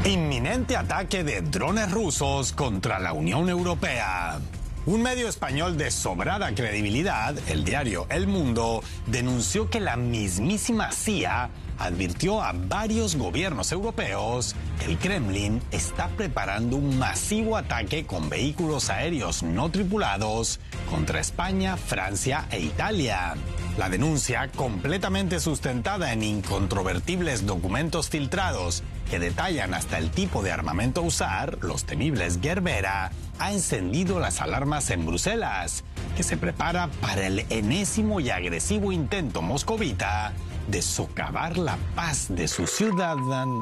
Inminente ataque de drones rusos contra la Unión Europea. Un medio español de sobrada credibilidad, el diario El Mundo, denunció que la mismísima CIA advirtió a varios gobiernos europeos que el Kremlin está preparando un masivo ataque con vehículos aéreos no tripulados contra España, Francia e Italia. La denuncia, completamente sustentada en incontrovertibles documentos filtrados que detallan hasta el tipo de armamento a usar, los temibles Gerbera, ha encendido las alarmas en Bruselas, que se prepara para el enésimo y agresivo intento moscovita de socavar la paz de su ciudadanía.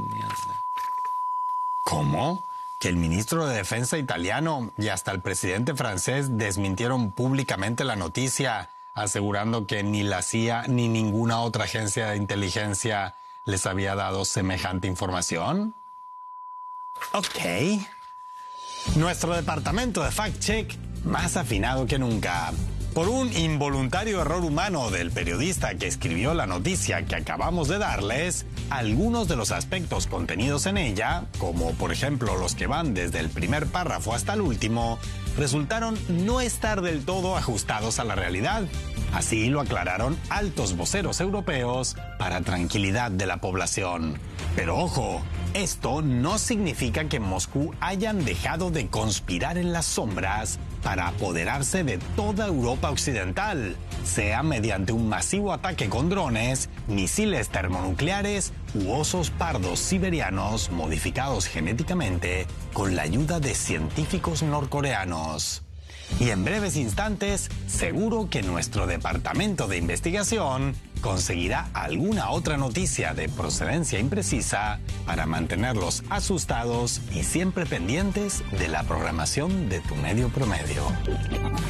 ¿Cómo? Que el ministro de Defensa italiano y hasta el presidente francés desmintieron públicamente la noticia, asegurando que ni la CIA ni ninguna otra agencia de inteligencia les había dado semejante información. Ok. Nuestro departamento de fact-check más afinado que nunca. Por un involuntario error humano del periodista que escribió la noticia que acabamos de darles, algunos de los aspectos contenidos en ella, como por ejemplo los que van desde el primer párrafo hasta el último, resultaron no estar del todo ajustados a la realidad. Así lo aclararon altos voceros europeos para tranquilidad de la población. Pero ojo, esto no significa que en Moscú hayan dejado de conspirar en las sombras para apoderarse de toda Europa occidental, sea mediante un masivo ataque con drones, misiles termonucleares u osos pardos siberianos modificados genéticamente con la ayuda de científicos norcoreanos. Y en breves instantes, seguro que nuestro departamento de investigación conseguirá alguna otra noticia de procedencia imprecisa para mantenerlos asustados y siempre pendientes de la programación de Tu Medio Promedio.